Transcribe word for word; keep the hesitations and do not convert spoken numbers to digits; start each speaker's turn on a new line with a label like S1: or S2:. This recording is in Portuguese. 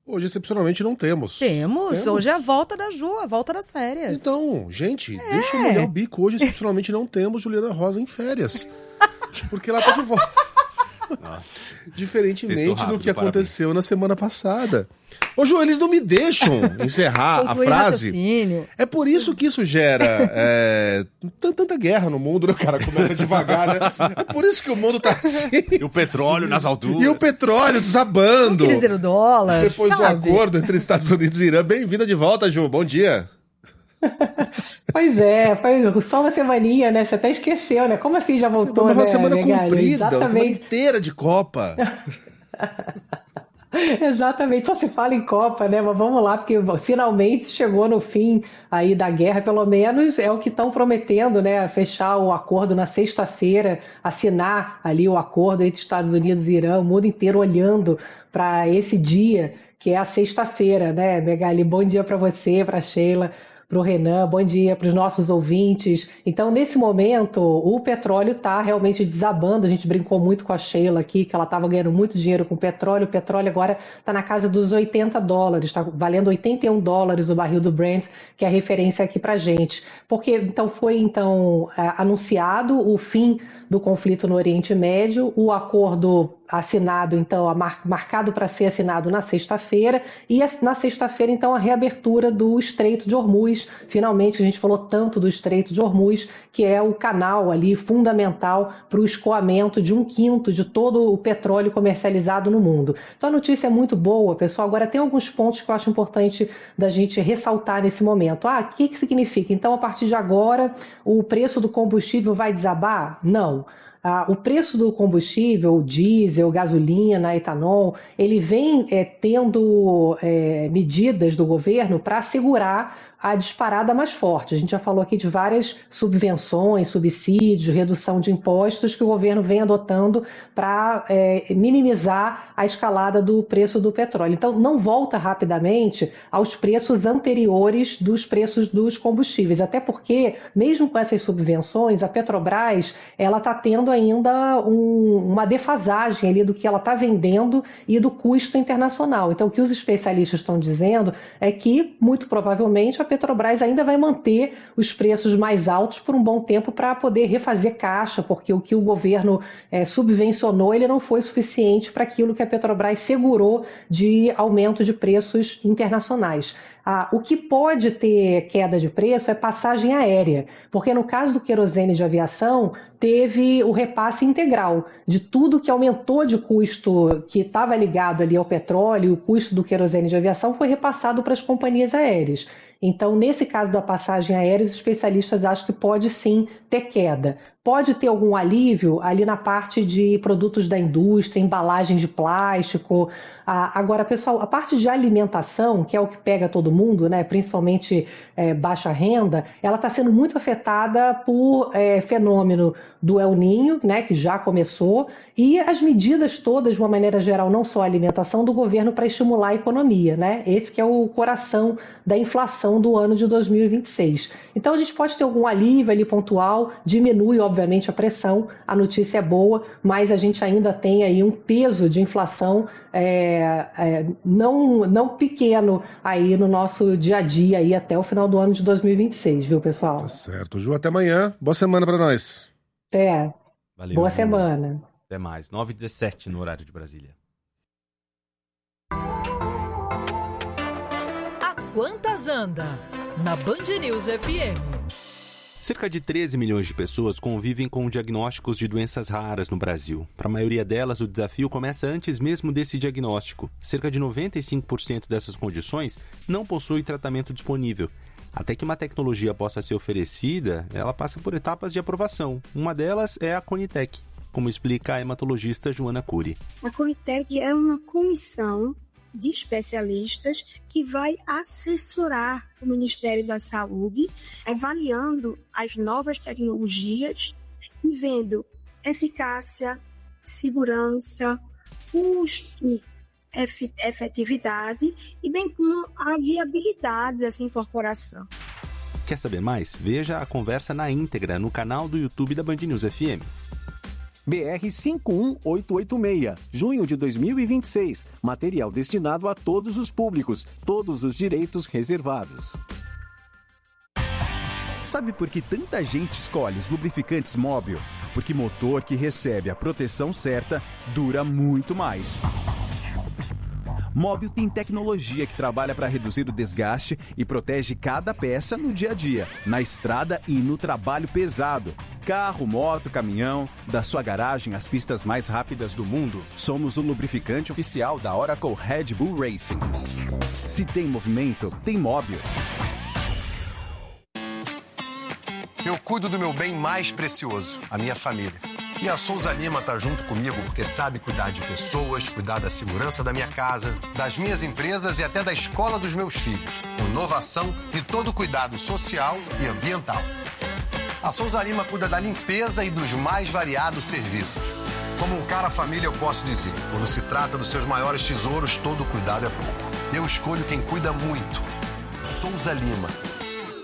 S1: Hoje, excepcionalmente, não temos.
S2: Temos.
S1: temos.
S2: Hoje é a volta da Ju, a volta das férias.
S1: Então, gente,
S2: é.
S1: deixa eu molhar o bico. Hoje, excepcionalmente, não temos Juliana Rosa em férias. Porque ela tá de volta.
S3: Nossa.
S1: Diferentemente
S3: rápido,
S1: do que
S3: parabéns.
S1: aconteceu na semana passada. Ô, Ju, eles não me deixam encerrar a frase.
S2: Raciocínio.
S1: É por isso que isso gera é, tanta guerra no mundo, né? O cara começa devagar, né? É por isso que o mundo tá assim.
S3: E o petróleo nas alturas.
S1: E o petróleo desabando.
S2: Quer dizer, o dólar.
S1: Depois
S2: sabe?
S1: do acordo entre Estados Unidos e Irã. Bem-vinda de volta, Ju. Bom dia.
S4: Pois é, foi só uma semaninha, né? Você até esqueceu, né? Como assim já voltou,
S1: uma
S4: né?
S1: semana
S4: Megali?
S1: comprida, uma semana
S4: Exatamente.
S1: inteira de Copa.
S4: Exatamente, só se fala em Copa, né? Mas vamos lá, porque finalmente chegou no fim aí da guerra, pelo menos é o que estão prometendo, né? Fechar o acordo na sexta-feira, assinar ali o acordo entre Estados Unidos e Irã, o mundo inteiro olhando para esse dia, que é a sexta-feira, né, Megali? Bom dia para você, para Sheila, para o Renan, bom dia para os nossos ouvintes. Então, nesse momento, o petróleo está realmente desabando. A gente brincou muito com a Sheila aqui, que ela estava ganhando muito dinheiro com o petróleo. O petróleo agora está na casa dos oitenta dólares, está valendo oitenta e um dólares o barril do Brent, que é a referência aqui para a gente. Porque então, foi então anunciado o fim do conflito no Oriente Médio, o acordo assinado, então, marcado para ser assinado na sexta-feira, e na sexta-feira, então, a reabertura do Estreito de Hormuz. Finalmente, a gente falou tanto do Estreito de Hormuz, que é o canal ali fundamental para o escoamento de um quinto de todo o petróleo comercializado no mundo. Então, a notícia é muito boa, pessoal. Agora, tem alguns pontos que eu acho importante da gente ressaltar nesse momento. Ah, o que, que significa? Então, a partir de agora, o preço do combustível vai desabar? Não. Ah, o preço do combustível, diesel, gasolina, etanol, ele vem é, tendo é, medidas do governo para assegurar a disparada mais forte. A gente já falou aqui de várias subvenções, subsídios, redução de impostos que o governo vem adotando para é, minimizar a escalada do preço do petróleo. Então, não volta rapidamente aos preços anteriores dos preços dos combustíveis, até porque, mesmo com essas subvenções, a Petrobras ela está tendo ainda um, uma defasagem ali do que ela está vendendo e do custo internacional. Então, o que os especialistas estão dizendo é que, muito provavelmente, a Petrobras ainda vai manter os preços mais altos por um bom tempo para poder refazer caixa, porque o que o governo é, subvencionou ele não foi suficiente para aquilo que a Petrobras segurou de aumento de preços internacionais. Ah, o que pode ter queda de preço é passagem aérea, porque no caso do querosene de aviação, teve o repasse integral de tudo que aumentou de custo que estava ligado ali ao petróleo, o custo do querosene de aviação foi repassado para as companhias aéreas. Então, nesse caso da passagem aérea, os especialistas acham que pode sim ter queda. Pode ter algum alívio ali na parte de produtos da indústria, embalagem de plástico. Ah, agora, pessoal, a parte de alimentação, que é o que pega todo mundo, né, principalmente é, baixa renda, ela está sendo muito afetada por é, fenômeno do El Niño, né, que já começou, e as medidas todas, de uma maneira geral, não só a alimentação, do governo para estimular a economia, né? Esse que é o coração da inflação do ano de dois mil e vinte e seis. Então, a gente pode ter algum alívio ali pontual, diminui, obviamente, a pressão, a notícia é boa, mas a gente ainda tem aí um peso de inflação é, é, não, não pequeno aí no nosso dia a dia aí até o final do ano de dois mil e vinte e seis, viu, pessoal?
S1: Tá certo. Ju, até amanhã. Boa semana para nós.
S4: É.
S3: Valeu,
S4: Boa
S3: Ju.
S4: semana.
S3: Até mais. nove e dezessete no horário de Brasília.
S5: A Quantas Anda? Na Band News F M.
S3: Cerca de treze milhões de pessoas convivem com diagnósticos de doenças raras no Brasil. Para a maioria delas, o desafio começa antes mesmo desse diagnóstico. Cerca de noventa e cinco por cento dessas condições não possui tratamento disponível. Até que uma tecnologia possa ser oferecida, ela passa por etapas de aprovação. Uma delas é a Conitec, como explica a hematologista Joana Cury.
S6: A Conitec é uma comissão de especialistas que vai assessorar o Ministério da Saúde, avaliando as novas tecnologias e vendo eficácia, segurança, custo, efetividade e bem como a viabilidade dessa incorporação.
S3: Quer saber mais? Veja a conversa na íntegra no canal do YouTube da Band News F M.
S7: B R cinco um oito oito seis, junho de dois mil e vinte e seis. Material destinado a todos os públicos, todos os direitos reservados.
S8: Sabe por que tanta gente escolhe os lubrificantes Mobil? Porque motor que recebe a proteção certa dura muito mais. Mobil tem tecnologia que trabalha para reduzir o desgaste e protege cada peça no dia a dia, na estrada e no trabalho pesado. Carro, moto, caminhão, da sua garagem às pistas mais rápidas do mundo, somos o lubrificante oficial da Oracle Red Bull Racing. Se tem movimento, tem Mobil.
S9: Eu cuido do meu bem mais precioso, a minha família. E a Souza Lima tá junto comigo porque sabe cuidar de pessoas, cuidar da segurança da minha casa, das minhas empresas e até da escola dos meus filhos, com inovação e todo o cuidado social e ambiental. A Souza Lima cuida da limpeza e dos mais variados serviços. Como um cara família, eu posso dizer, quando se trata dos seus maiores tesouros, todo cuidado é pouco. Eu escolho quem cuida muito. Souza Lima.